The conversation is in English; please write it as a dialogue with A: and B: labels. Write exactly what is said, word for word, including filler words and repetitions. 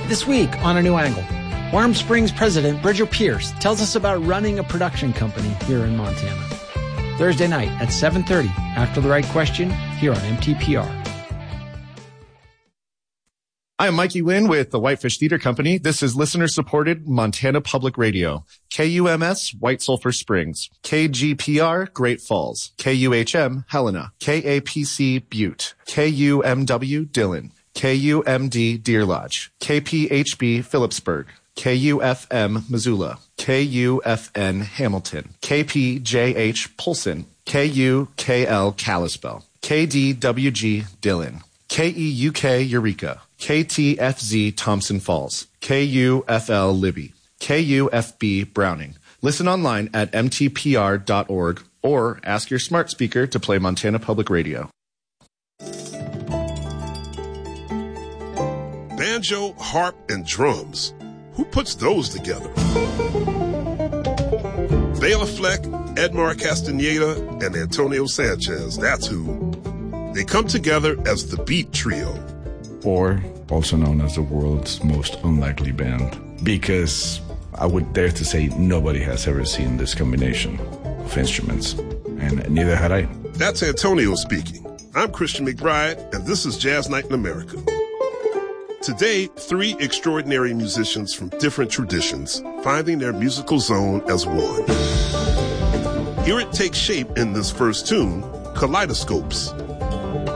A: This week on A New Angle, Warm Springs president Bridger Pierce tells us about running a production company here in Montana. Thursday night at seven thirty, after The Right Question, here on M T P R.
B: I'm Mikey Wynn with the Whitefish Theater Company. This is listener-supported Montana Public Radio. K U M S, White Sulphur Springs. K G P R, Great Falls. K U H M, Helena. K A P C, Butte. K U M W, Dillon. K U M D, Deer Lodge. K P H B, Phillipsburg. K U F M, Missoula. K U F N, Hamilton. K P J H, Polson. K U K L, Kalispell. K D W G, Dillon. K E U K, Eureka. K T F Z, Thompson Falls. K U F L, Libby. K U F B, Browning. Listen online at m t p r dot org or ask your smart speaker to play Montana Public Radio.
C: Banjo, harp, and drums. Who puts those together? Bela Fleck, Edmar Castaneda, and Antonio Sanchez. That's who. They come together as the Beat Trio.
D: Or also known as the world's most unlikely band. Because I would dare to say nobody has ever seen this combination of instruments. And neither had I.
C: That's Antonio speaking. I'm Christian McBride, and this is Jazz Night in America. Today, three extraordinary musicians from different traditions finding their musical zone as one. Here it takes shape in this first tune, Kaleidoscopes.